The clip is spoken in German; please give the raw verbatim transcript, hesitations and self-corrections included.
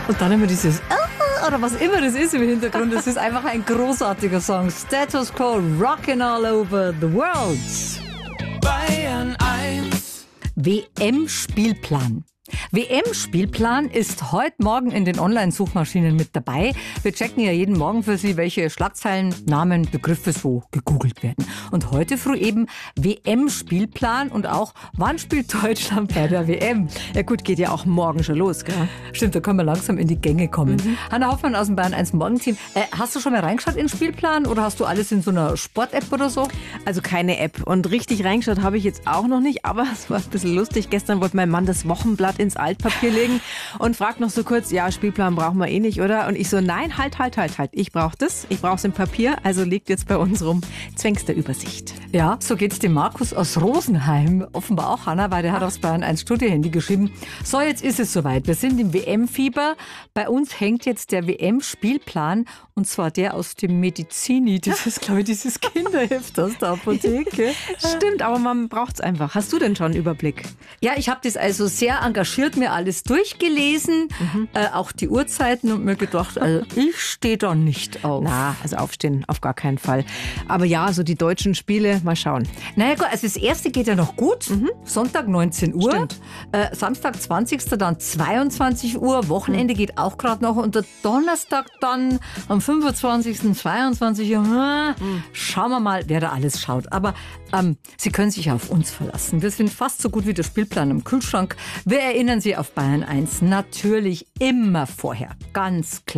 Und dann immer dieses ah, oder was immer das ist im Hintergrund. Das ist einfach ein großartiger Song. Status Quo, rockin' all over the world. Bayern eins. W M-Spielplan. W M-Spielplan ist heute Morgen in den Online-Suchmaschinen mit dabei. Wir checken ja jeden Morgen für Sie, welche Schlagzeilen, Namen, Begriffe so gegoogelt werden. Und heute früh eben W M-Spielplan und auch, wann spielt Deutschland bei der W M? Ja gut, geht ja auch morgen schon los, gell? Stimmt, da können wir langsam in die Gänge kommen. Mhm. Hanna Hoffmann aus dem Bayern eins Morgenteam. Äh, hast du schon mal reingeschaut in den Spielplan oder hast du alles in so einer Sport-App oder so? Also keine App. Und richtig reingeschaut habe ich jetzt auch noch nicht, aber es war ein bisschen lustig. Gestern wollte mein Mann das Wochenblatt ins Altpapier legen und fragt noch so kurz, ja, Spielplan brauchen wir eh nicht, oder? Und ich so, nein, halt, halt, halt, halt. Ich brauche das, ich brauche es im Papier, also liegt jetzt bei uns rum. Zwängster Übersicht. Ja, so geht's dem Markus aus Rosenheim. Offenbar auch, Hanna, weil der hat aufs Bayern eins Studiohandy geschrieben. So, jetzt ist es soweit. Wir sind im W M-Fieber. Bei uns hängt jetzt der W M-Spielplan und zwar der aus dem Medizini. Das ist, glaube ich, dieses Kinderheft aus der Apotheke. Stimmt, aber man braucht es einfach. Hast du denn schon einen Überblick? Ja, ich habe das also sehr engagiert mir alles durchgelesen, mhm. äh, auch die Uhrzeiten und mir gedacht, also ich stehe da nicht auf. Na, also aufstehen auf gar keinen Fall. Aber ja, so die deutschen Spiele, mal schauen. Naja gut, also das erste geht ja noch gut. Mhm. Sonntag neunzehn Uhr, äh, Samstag zwanzigsten dann zweiundzwanzig Uhr, Wochenende mhm. geht auch gerade noch und der Donnerstag dann am fünfundzwanzigsten zweiundzwanzig Uhr. Mhm. Schauen wir mal, wer da alles schaut. Aber ähm, Sie können sich auf uns verlassen. Wir sind fast so gut wie der Spielplan im Kühlschrank. Wir erinnern Sie auf Bayern eins natürlich immer vorher. Ganz klar.